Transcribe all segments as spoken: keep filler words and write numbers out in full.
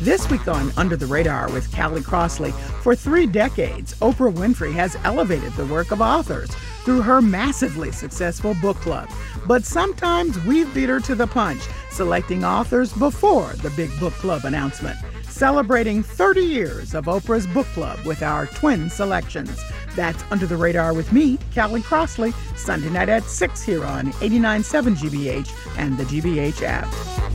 This week on Under the Radar with Callie Crossley, for three decades, Oprah Winfrey has elevated the work of authors through her massively successful book club. But sometimes we've beat her to the punch, selecting authors before the big book club announcement. Celebrating thirty years of Oprah's book club with our twin selections. That's Under the Radar with me, Callie Crossley, Sunday night at six here on eighty-nine point seven G B H and the G B H app.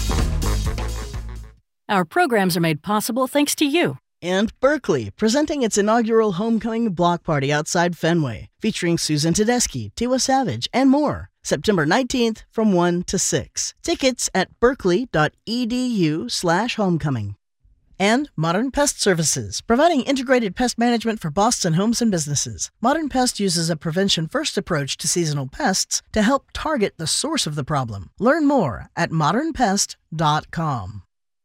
Our programs are made possible thanks to you. And Berkeley, presenting its inaugural homecoming block party outside Fenway, featuring Susan Tedeschi, Tiwa Savage, and more. September nineteenth from one to six. Tickets at berkeley.edu slash homecoming. And Modern Pest Services, providing integrated pest management for Boston homes and businesses. Modern Pest uses a prevention-first approach to seasonal pests to help target the source of the problem. Learn more at modern pest dot com.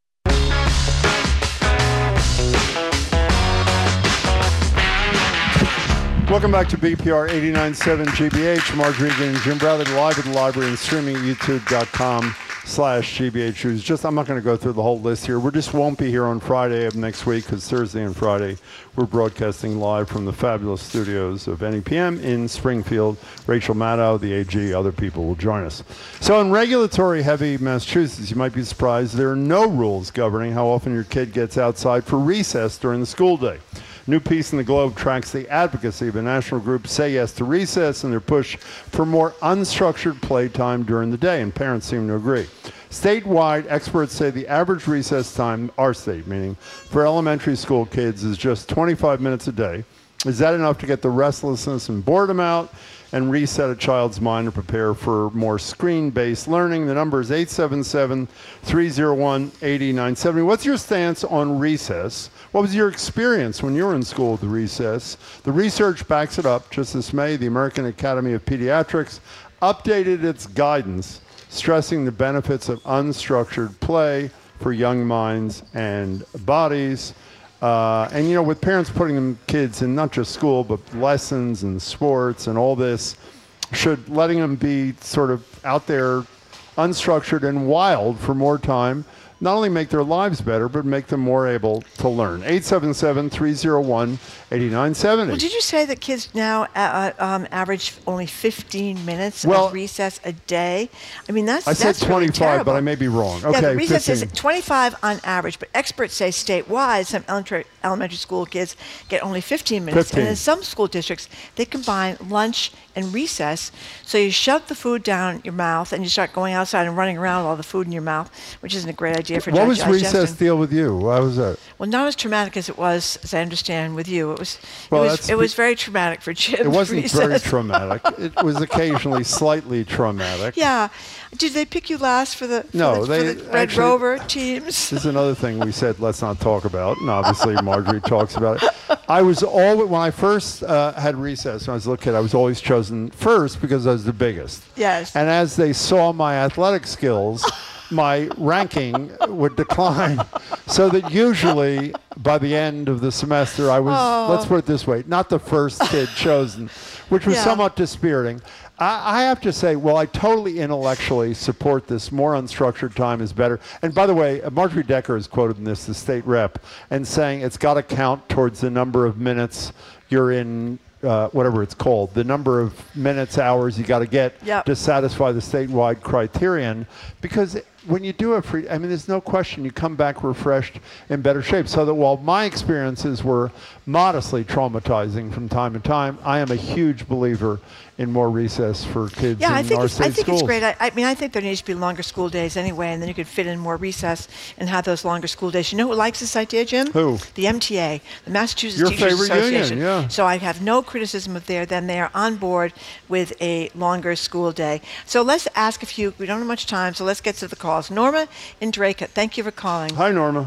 Welcome back to B P R eighty-nine point seven G B H. Marge Regan and Jim Bradley live at the library and streaming at youtube.com slash GBH News. Just, I'm not going to go through the whole list here. We just won't be here on Friday of next week because Thursday and Friday we're broadcasting live from the fabulous studios of N E P M in Springfield. Rachel Maddow, the A G, other people will join us. So in regulatory-heavy Massachusetts, you might be surprised, there are no rules governing how often your kid gets outside for recess during the school day. New piece in the Globe tracks the advocacy of a national group Say Yes to Recess and their push for more unstructured playtime during the day, and parents seem to agree. Statewide, experts say the average recess time, our state meaning, for elementary school kids is just twenty-five minutes a day. Is that enough to get the restlessness and boredom out and reset a child's mind to prepare for more screen-based learning? The number is eight seven seven, three oh one, eight nine seven oh. What's your stance on recess? What was your experience when you were in school with the recess? The research backs it up. Just this May, the American Academy of Pediatrics updated its guidance, stressing the benefits of unstructured play for young minds and bodies. Uh, and, you know, with parents putting them kids in not just school, but lessons and sports and all this, should letting them be sort of out there unstructured and wild for more time not only make their lives better, but make them more able to learn. eight seven seven, three oh one, eight nine seven oh. Well, did you say that kids now uh, um, average only fifteen minutes well, of recess a day? I mean, that's I that's said twenty-five, really but I may be wrong. Yeah, okay, the recess fifteen. is twenty-five on average, but experts say statewide some elementary, elementary school kids get only fifteen minutes. fifteen. And in some school districts, they combine lunch and recess. So you shove the food down your mouth and you start going outside and running around with all the food in your mouth, which isn't a great idea for What was digestion. recess deal with you? Why was that? Well, not as traumatic as it was, as I understand, with you. It was. Well, it was. that's It was very traumatic for Jim. It wasn't recess. very traumatic. It was occasionally slightly traumatic. Yeah. Did they pick you last for the, for No, the, they for the Red actually- Rover teams? This is another thing we said let's not talk about, and obviously Marjorie talks about it. I was always, when I first uh, had recess when I was a little kid, I was always chosen first because I was the biggest. Yes. And as they saw my athletic skills, my ranking would decline, so that usually by the end of the semester I was, Oh. let's put it this way, not the first kid chosen, which was Yeah. somewhat dispiriting. I, I have to say, well, I totally intellectually support this. More unstructured time is better. And by the way, uh, Marjorie Decker is quoted in this, the state rep, and saying it's got to count towards the number of minutes you're in, uh, whatever it's called, the number of minutes, hours you got to get Yep. to satisfy the statewide criterion. Because when you do a free, I mean, there's no question you come back refreshed in better shape. So that while my experiences were modestly traumatizing from time to time, I am a huge believer in more recess for kids Yeah, in I think our it's, state I think schools. it's great. I, I mean, I think there needs to be longer school days anyway, and then you could fit in more recess and have those longer school days. You know who likes this idea, Jim? Who? The M T A, the Massachusetts Your Teachers favorite union, Association. yeah. So I have no criticism of there. Then they are on board with a longer school day. So let's ask a few. We don't have much time, so let's get to the calls. Norma in Draycott, thank you for calling. Hi, Norma.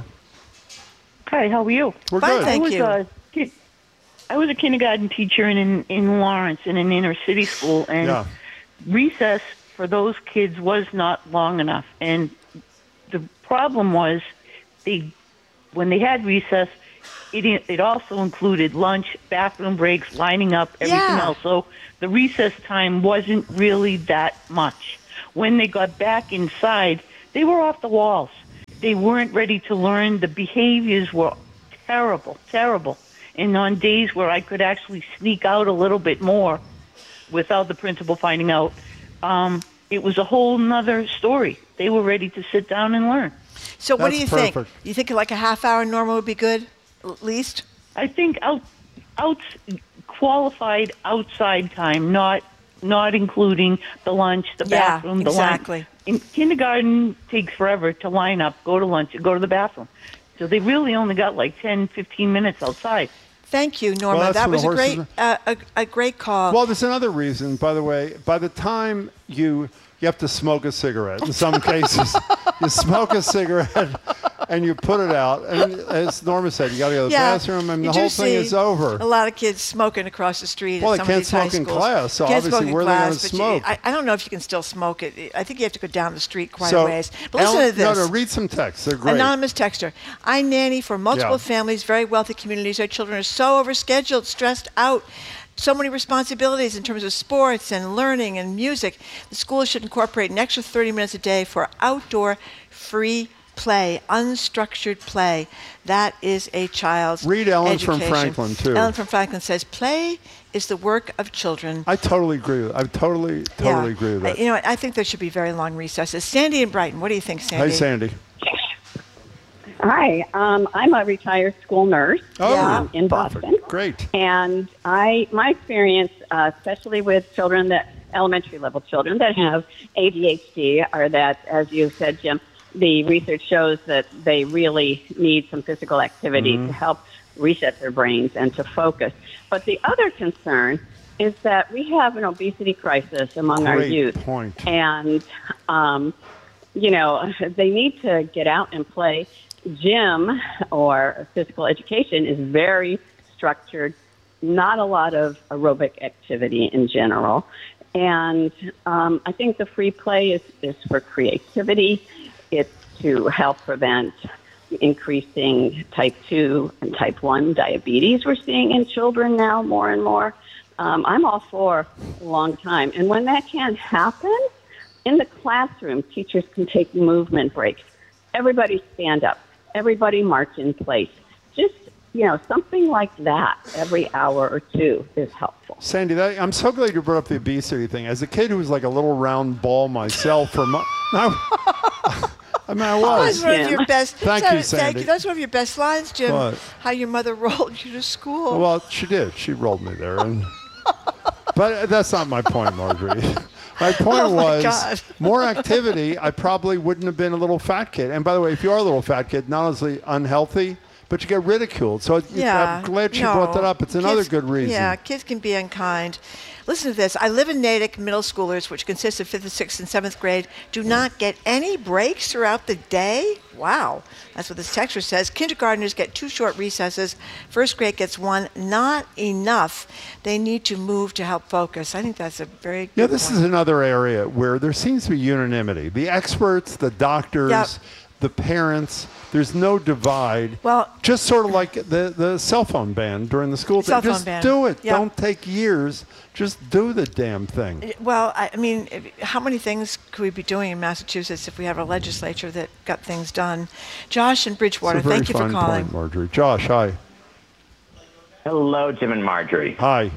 Hi, how are you? We're Fine, good. thank I was you. A, kid- I was a kindergarten teacher in, in in Lawrence in an inner city school, and Yeah. recess for those kids was not long enough. And the problem was, they when they had recess, it it also included lunch, bathroom breaks, lining up, everything Yeah. else. So the recess time wasn't really that much. When they got back inside, they were off the walls. they weren't ready to learn. The behaviors were terrible, terrible. And on days where I could actually sneak out a little bit more without the principal finding out, um, it was a whole nother story. They were ready to sit down and learn. So what That's do you perfect. think? You think like a half hour normal would be good, at least? I think out, out, qualified outside time, not not including the lunch, the Yeah, bathroom, the exactly. line. In kindergarten takes forever to line up, go to lunch, and go to the bathroom. So they really only got like ten, fifteen minutes outside. Thank you, Norma. Well, that's that when was the a great, horses uh, a, a great call. Well, there's another reason, by the way. By the time you you have to smoke a cigarette, in some cases, you smoke a cigarette and you put it out. And as Norma said, you got to go to the yeah, bathroom, and you the do whole thing see is over. A lot of kids smoking across the street. Well, at they some can't of these high smoke in schools. class, so Can't obviously smoke in where are they gonna class, but you- smoke? I, I don't know if you can still smoke it. I think you have to go down the street quite So, a ways. But listen El- to this. No, no, read some texts. They're great. Anonymous texter. I nanny for multiple Yeah. families, very wealthy communities. Our children are so overscheduled, stressed out. So many responsibilities in terms of sports and learning and music. The school should incorporate an extra thirty minutes a day for outdoor free play, unstructured play. That is a child's Read Ellen from education. Franklin, too. Ellen from Franklin says, play is the work of children. I totally agree with I totally, totally Yeah. agree with that. Uh, You know what? I think there should be very long recesses. Sandy and Brighton, what do you think, Sandy? Hey, Sandy. Hi, um, I'm a retired school nurse Oh, um, in perfect. Boston, Great. and I my experience, uh, especially with children that elementary level children that have A D H D, are that, as you said, Jim, the research shows that they really need some physical activity to help reset their brains and to focus. But the other concern is that we have an obesity crisis among our Great youth, point. and um, you know they need to get out and play. Gym or physical education is very structured, not a lot of aerobic activity in general. And um, I think the free play is, is for creativity. It's to help prevent increasing type two and type one diabetes we're seeing in children now more and more. Um, I'm all for a long time. And when that can't happen, in the classroom, teachers can take movement breaks. Everybody stand up. Everybody march in place. Just, you know, something like that every hour or two is helpful. Sandy, that, I'm so glad you brought up the obesity thing. As a kid who was like a little round ball myself, for my, I, I mean, I That was. was one of your best. Thank so- you, Sandy. Thank you. That's one of your best lines, Jim. What? How your mother rolled you to school. Well, she did. She rolled me there. And, but that's not my point, Marjorie. My point Oh, my was God. more activity, I probably wouldn't have been a little fat kid. And by the way, if you are a little fat kid, not only unhealthy, but you get ridiculed. So Yeah, I'm glad she no. brought that up. It's another Kids- good reason. Yeah, kids can be unkind. Listen to this. I live in Natick. Middle schoolers, which consists of fifth, and sixth, and seventh grade, do not get any breaks throughout the day. Wow. That's what this texter says. Kindergartners get two short recesses. First grade gets one. Not enough. They need to move to help focus. I think that's a very good Yeah, this point. is another area where there seems to be unanimity. The experts, the doctors, Yep. the parents, there's no divide. Well- just sort of like the, the cell phone ban during the school Cell day. phone Just ban. do it. Yep. Don't take years. Just do the damn thing. Well, I I mean, if- how many things could we be doing in Massachusetts if we have a legislature that got things done? Josh in Bridgewater, It's a very thank you for fine calling. point, Marjorie. Josh, hi. Hello, Jim and Marjorie. Hi.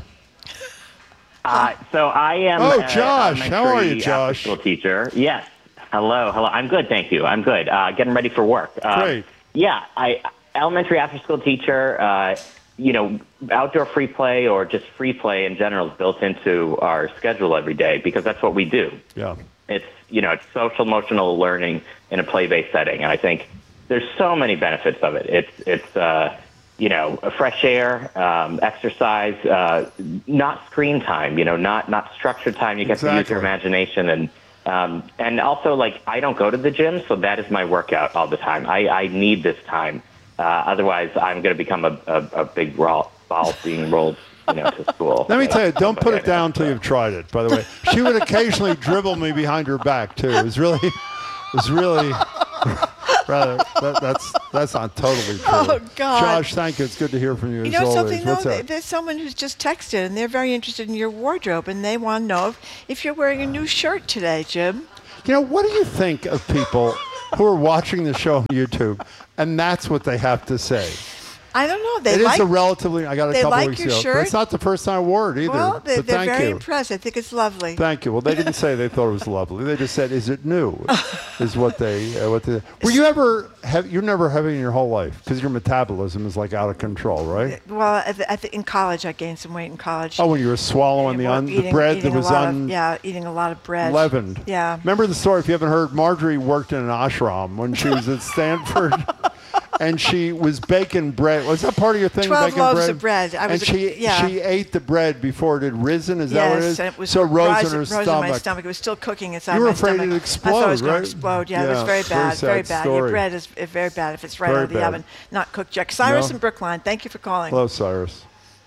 Uh, so I am. Oh, a Josh. How are you, elementary Josh? after-school teacher. Yes. Hello. Hello. I'm good. Thank you. I'm good. Uh, getting ready for work. Uh, Great. Yeah. I elementary after-school teacher. Uh, you know, outdoor free play or just free play in general is built into our schedule every day because that's what we do. Yeah. It's, you know, it's social emotional learning in a play-based setting. And I think there's so many benefits of it. It's, it's, uh, you know, fresh air, um, exercise, uh, not screen time, you know, not, not structured time. You get to use Exactly. your imagination. And, um, and also like, I don't go to the gym, so that is my workout all the time. I, I need this time. Uh, otherwise I'm going to become a, a, a big ball, ball being rolled, you know, to school. Let me tell you, don't put it down until So- you've tried it, by the way. She would occasionally dribble me behind her back, too. It was really, it was really, rather, that, that's that's not totally true. Oh, God. Josh, thank you. It's good to hear from you You as know always. something, What's though? that? There's someone who's just texted, and they're very interested in your wardrobe, and they want to know if, if you're wearing a new shirt today, Jim. You know, what do you think of people who are watching the show on YouTube, and that's what they have to say. I don't know. They it like, is a relatively. I got a they couple like weeks your ago. shirt? But it's not the first time I wore it either. Well, they, but they're thank very you. impressed. I think it's lovely. Thank you. Well, they didn't say they thought it was lovely. They just said, "Is it new?" Is what they uh, what they. Were you ever have you're never heavy in your whole life because your metabolism is like out of control, right? Well, at the, at the, in college, I gained some weight in college. Oh, when you were swallowing the, Well, un, eating- the bread eating that a was lot un. Of, yeah, eating a lot of bread. Leavened. Yeah. Remember the story, if you haven't heard, Marjorie worked in an ashram when she was at Stanford. And she was baking bread. Was that part of your thing? Twelve baking loaves bread? of bread. I was and a- she yeah. she ate the bread before it had risen. Is yes, that what it is? and it was so it rose rise- in her rose stomach. in my stomach. It was still cooking inside You were my afraid stomach. it'd I explode, thought it was going right? to explode. Yeah, it Yeah, was very very bad. Very sad bad. story. Your bread is, is very bad if it's right Very out of the bad. oven, not cooked yet. Cyrus No? and Brookline, thank you for calling. Hello, Cyrus.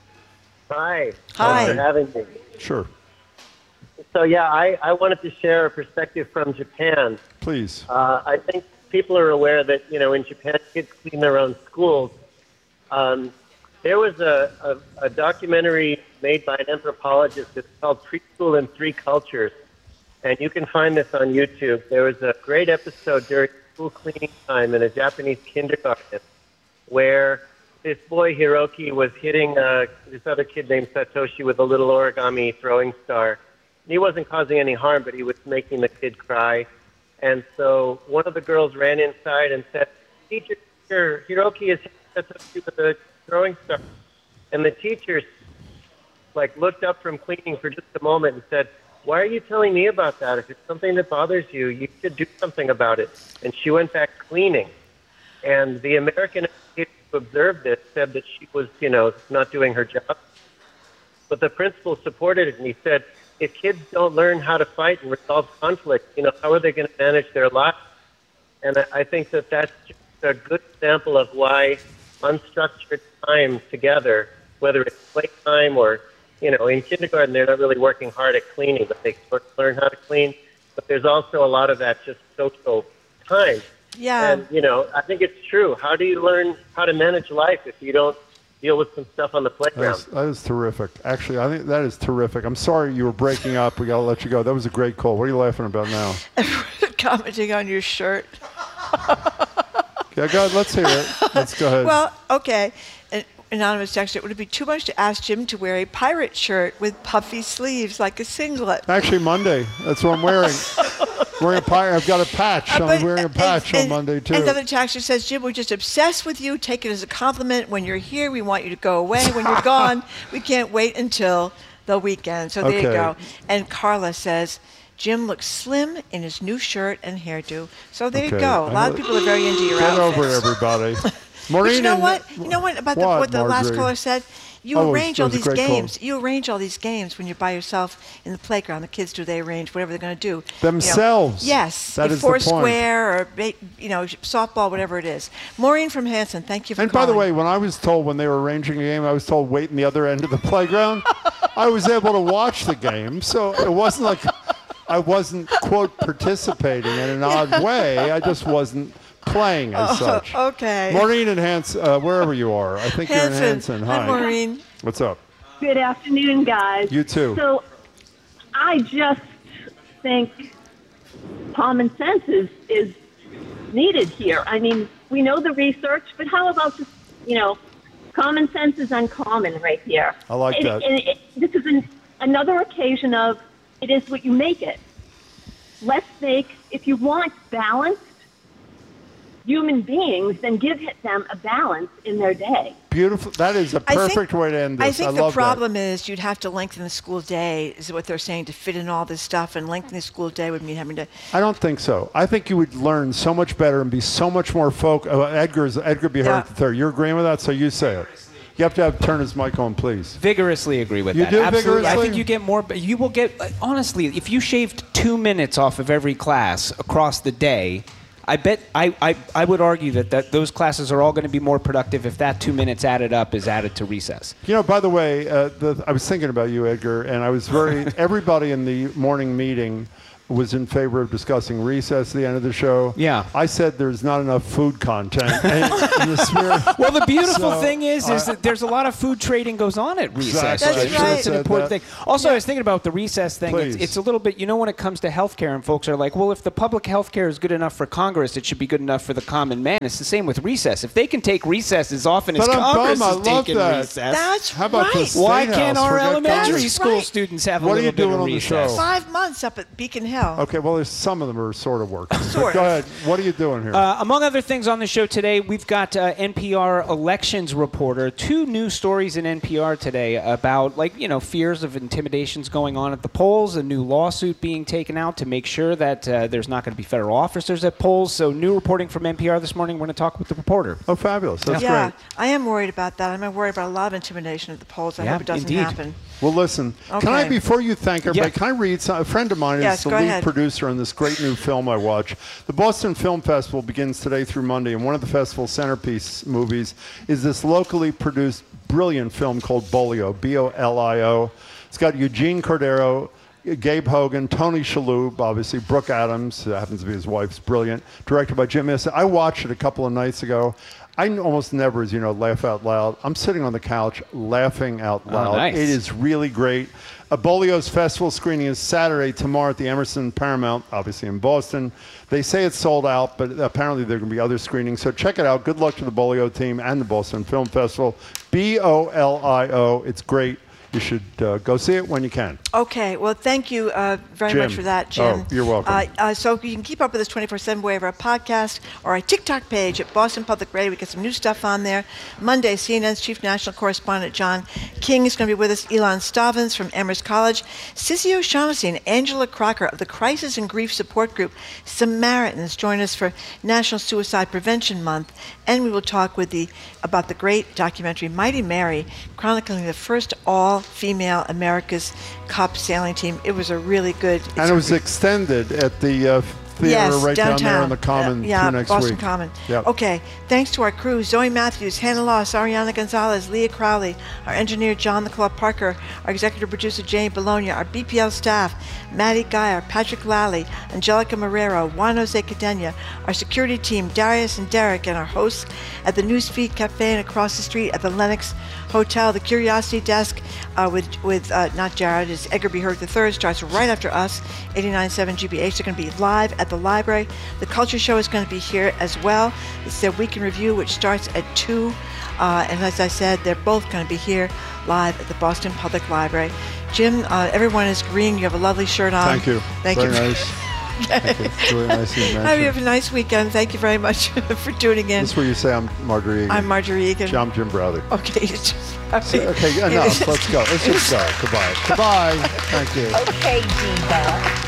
Hi. Hi. Thanks for having me. Sure. So, yeah, I, I wanted to share a perspective from Japan. Please. Uh, I think people are aware that, you know, in Japan, kids clean their own schools. Um, there was a, a, a documentary made by an anthropologist. It's called Preschool in Three Cultures. And you can find this on YouTube. There was a great episode during school cleaning time in a Japanese kindergarten where this boy, Hiroki, was hitting uh, this other kid named Satoshi with a little origami throwing star. He wasn't causing any harm, but he was making the kid cry. And so one of the girls ran inside and said, "Teacher, teacher, Hiroki is hitting Satoshi with a throwing star." And the teacher, like, looked up from cleaning for just a moment and said, "Why are you telling me about that? If it's something that bothers you, you should do something about it." And she went back cleaning. And the American educator who observed this said that she was, you know, not doing her job. But the principal supported it, and he said, if kids don't learn how to fight and resolve conflict, you know, how are they going to manage their lives? And I I think that that's just a good example of why unstructured time together, whether it's playtime or, you know, in kindergarten, they're not really working hard at cleaning, but they sort of learn how to clean. But there's also a lot of that just social time. Yeah. And, you know, I think it's true. How do you learn how to manage life if you don't deal with some stuff on the That playground? is, that is terrific. Actually, I think that is terrific. I'm sorry you were breaking up. We got to let you go. That was a great call. What are you laughing about now? Commenting on your shirt. Yeah, go ahead. Let's hear it. Let's go ahead. Well, okay. An anonymous texter, would it be too much to ask Jim to wear a pirate shirt with puffy sleeves like a singlet? Actually, Monday. That's what I'm wearing. wearing a pirate. I've got a patch. Uh, I'm but- wearing a patch and- on Monday, too. And the other texter says, Jim, we're just obsessed with you. Take it as a compliment. When you're here, we want you to go away. When you're gone, we can't wait until the weekend. So there you Okay. go. And Carla says, Jim looks slim in his new shirt and hairdo. So there Okay. you go. A lot of I- people are very into your Get outfits. over it, everybody. Maureen, But you know and- what? You know what about the, What, what the last Marjorie? caller said? You Oh, it was- arrange it all was a these great call. games. You arrange all these games when you're by yourself in the playground. The kids do. They arrange whatever they're going to do. You know, Themselves. yes. That If is the point. Foursquare or ba- you know softball, whatever it is. Maureen from Hanson, thank you for And calling. by the way, when I was told when they were arranging a game, I was told wait in the other end of the playground. I was able to watch the game, so it wasn't like I wasn't, quote, participating in an odd way. I just wasn't playing as Oh, such. okay. Maureen and Hans, uh, wherever you are. I think you're in Hanson. Hanson. Hi, Hi. Maureen. What's up? Good afternoon, guys. You too. So I just think common sense is, is needed here. I mean, we know the research, but how about just, you know, common sense is uncommon right here. I like And- that. and it, this is an, another occasion of it is what you make it. Let's make, if you want balanced human beings, then give them a balance in their day. Beautiful. That is a I think- perfect way to end this. I think I the love problem is you'd have to lengthen the school day, is what they're saying, to fit in all this stuff. And lengthening the school day would mean having to. that. I don't think so. I think you would learn so much better and be so much more focused. Uh, Edgar's Edgar be Yeah. heard the third. You're agreeing with that, so you say it. You have to have turn his mic on, please. Vigorously agree with You that. do Absolutely. I vigorously? think you get more. You will get honestly. If you shaved two minutes off of every class across the day, I bet I, I, I would argue that, that those classes are all going to be more productive if that two minutes added up is added to recess. You know, by the way, uh, the, I was thinking about you, Edgar, and I was very. Everybody in the morning meeting was in favor of discussing recess at the end of the show. Yeah. I said there's not enough food content. And in the spirit, well, the beautiful so, thing is, is uh, that there's a lot of food trading goes on at recess. Exactly. That's So right. it's an important that. thing. Also, I was thinking about the recess thing. It's, Please. it's a little bit, you know, when it comes to healthcare, and folks are like, well, if the public healthcare is good enough for Congress, it should be good enough for the common man. It's the same with recess. If they can take recess as often as But I'm Congress bummed. I is love taking that. recess, That's How about right. the State why House? can't our Forget elementary Congress. school right. students have What a are you little bit doing of on the recess? show? Five months up at Beacon Hill. Okay, well, there's some of them are sort of working. Sort Go of. ahead. What are you doing here? Uh, among other things on the show today, we've got uh, N P R elections reporter. Two new stories in N P R today about, like, you know, fears of intimidations going on at the polls, a new lawsuit being taken out to make sure that uh, there's not going to be federal officers at polls. So new reporting from N P R this morning. We're going to talk with the reporter. oh, fabulous. That's yeah, great. I am worried about that. I'm worried about a lot of intimidation at the polls. I Yeah, hope it doesn't indeed. happen. Well, listen, can I, Okay. before you thank everybody, Yeah. can I read some, a friend of mine Yes, is the go lead ahead. producer on this great new film I watch. The Boston Film Festival begins today through Monday, and one of the festival centerpiece movies is this locally produced brilliant film called Bolio, B O L I O. It's got Eugene Cordero, Gabe Hogan, Tony Shalhoub, obviously, Brooke Adams, who happens to be his wife's brilliant, directed by Jim Henson. I watched it a couple of nights ago. I almost never, as you know, laugh out loud. I'm sitting on the couch laughing out loud. Oh, nice. It is really great. Uh, Bolio's festival screening is Saturday, tomorrow at the Emerson Paramount, obviously in Boston. They say it's sold out, but apparently there are going to be other screenings. So check it out. Good luck to the Bolio team and the Boston Film Festival. B O L I O. It's great. You should uh, go see it when you can. Okay, well, thank you uh, very Jim. much for that, Jim. Oh, you're welcome. Uh, uh, so you can keep up with us twenty-four seven way of our podcast or our TikTok page at Boston Public Radio. We get some new stuff on there. Monday, C N N's chief national correspondent John King is going to be with us. Elon Stavins from Amherst College. Sissy O'Shaughnessy and Angela Crocker of the Crisis and Grief Support Group Samaritans join us for National Suicide Prevention Month. And we will talk with the about the great documentary Mighty Mary, chronicling the first all-female America's Cup sailing team. It was a really good... And it was extended at the uh, theater yes, right downtown. down there on the Common Uh, yeah, through next Boston week. Common. Yep. Okay, thanks to our crew, Zoe Matthews, Hannah Loss, Ariana Gonzalez, Leah Crowley, our engineer John the Claw Parker, our executive producer Jane Bologna, our B P L staff, Maddie Geyer, Patrick Lally, Angelica Marrero, Juan Jose Cadena, our security team, Darius and Derek, and our hosts at the Newsfeed Cafe and across the street at the Lennox Hotel. The Curiosity Desk uh, with, with uh, not Jared, is Edgar B. Hurd the third, starts right after us, eighty-nine point seven G B H. They're going to be live at the library. The Culture Show is going to be here as well. It's their Week in Review, which starts at two. Uh, and as I said, they're both going to be here live at the Boston Public Library. Jim, uh, everyone is green. You have a lovely shirt on. Thank you. Thank Very you. nice. Thank you. It's really nice of you to I hope mention. you have a nice weekend. Thank you very much for tuning in. This is where you say I'm Marjorie Egan. I'm Marjorie Egan. I'm Jim Browder. Okay. Okay, enough. Let's go. Let's just go. Goodbye. Goodbye. Thank you. Okay, Diva.